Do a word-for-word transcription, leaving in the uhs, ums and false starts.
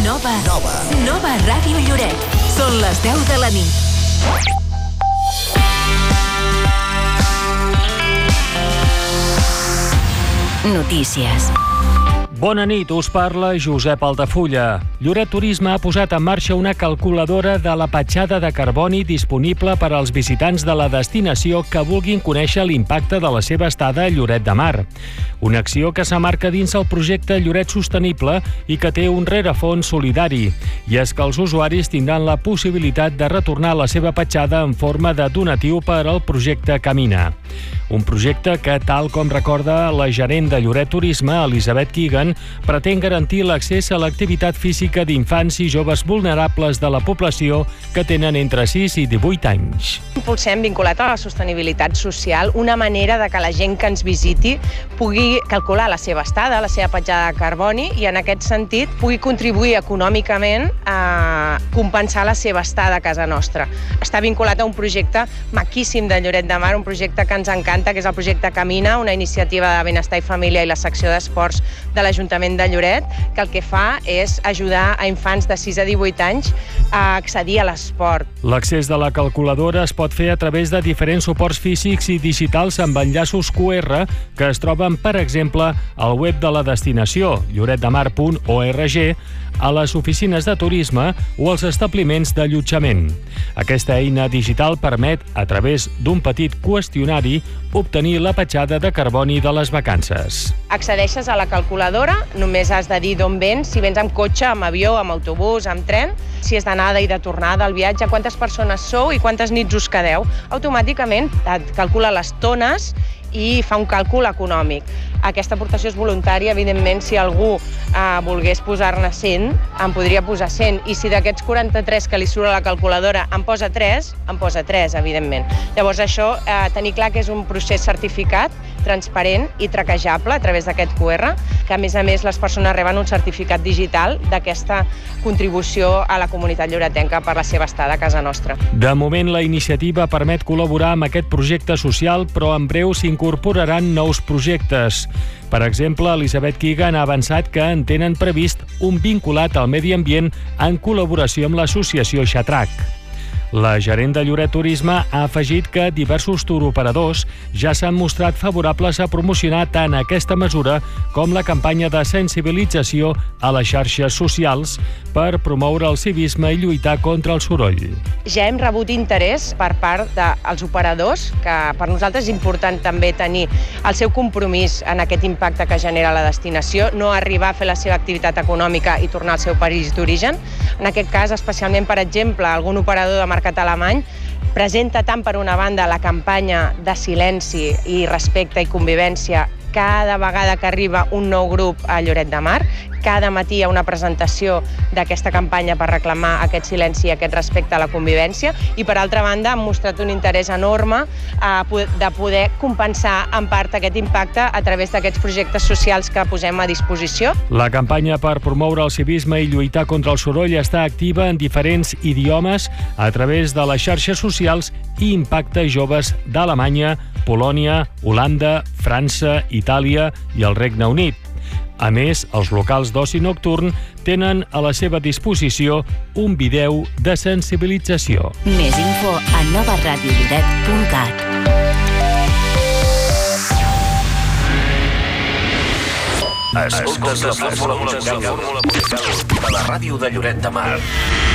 Nova. Nova. Nova Ràdio Lloret. Són les deu de la nit. Notícies. Bona nit, us parla Josep Altafulla. Lloret Turisme ha posat en marxa una calculadora de la petjada de carboni disponible per als visitants de la destinació que vulguin conèixer l'impacte de la seva estada a Lloret de Mar. Una acció que s'amarca dins el projecte Lloret Sostenible i que té un rerefons solidari. I és que els usuaris tindran la possibilitat de retornar la seva petjada en forma de donatiu per al projecte Camina. Un projecte que, tal com recorda la gerent de Lloret Turisme, Elisabet Keegan, pretén garantir l'accés a l'activitat física d'infants i joves vulnerables de la població que tenen entre sis i divuit anys. Impulsem, vinculat a la sostenibilitat social, una manera de que la gent que ens visiti pugui calcular la seva estada, la seva petjada de carboni i, en aquest sentit, pugui contribuir econòmicament a compensar la seva estada a casa nostra. Està vinculat a un projecte maquíssim de Lloret de Mar, un projecte que ens encanta, que és el projecte Camina, una iniciativa de benestar i família i la secció d'esports de l'Ajuntament de Lloret, que el que fa és ajudar a infants de sis a divuit anys a accedir a l'esport. L'accés de la calculadora es pot fer a través de diferents suports físics i digitals amb enllaços Q R que es troben, per exemple, al web de la destinació, lloret de mar punt org, a les oficines de turisme o als establiments d'allotjament. Aquesta eina digital permet, a través d'un petit qüestionari, obtenir la petjada de carboni de les vacances. Accedeixes a la calculadora, només has de dir d'on vens, si vens amb cotxe, amb avió, amb autobús, amb tren, si és d'anada i de tornada al viatge, quantes persones sou i quantes nits us quedeu. Automàticament et calcula les tones i fa un càlcul econòmic. Aquesta aportació és voluntària, evidentment, si algú eh, volgués posar-ne cent, em podria posar cent, i si d'aquests quaranta-tres que li surt a la calculadora em posa tres, em posa tres, evidentment. Llavors això, eh, tenir clar que és un procés certificat, transparent i traquejable a través d'aquest Q R, que a més a més les persones reben un certificat digital d'aquesta contribució a la comunitat lloretenca per la seva estada a casa nostra. De moment, la iniciativa permet col·laborar amb aquest projecte social, però en breu s'incorporaran nous projectes. Per exemple, Elisabet Keegan ha avançat que en tenen previst un vinculat al medi ambient en col·laboració amb l'associació Xatrac. La gerent de Lloret Turisme ha afegit que diversos turoperadors ja s'han mostrat favorables a promocionar tant aquesta mesura com la campanya de sensibilització a les xarxes socials per promoure el civisme i lluitar contra el soroll. Ja hem rebut interès per part dels operadors, que per nosaltres és important també tenir el seu compromís en aquest impacte que genera la destinació, no arribar a fer la seva activitat econòmica i tornar al seu país d'origen. En aquest cas, especialment, per exemple, algun operador de mercat alemany presenta tant per una banda la campanya de silenci i respecte i convivència cada vegada que arriba un nou grup a Lloret de Mar. Cada matí hi ha una presentació d'aquesta campanya per reclamar aquest silenci i aquest respecte a la convivència i, per altra banda, han mostrat un interès enorme eh, de poder compensar en part aquest impacte a través d'aquests projectes socials que posem a disposició. La campanya per promoure el civisme i lluitar contra el soroll està activa en diferents idiomes a través de les xarxes socials i impacta joves d'Alemanya, Polònia, Holanda, França, Itàlia i el Regne Unit. A més, els locals d'oci nocturn tenen a la seva disposició un vídeo de sensibilització. Més info a nova ràdio lloret punt cat. Escoltes la fórmula musical de la ràdio de Lloret de Mar.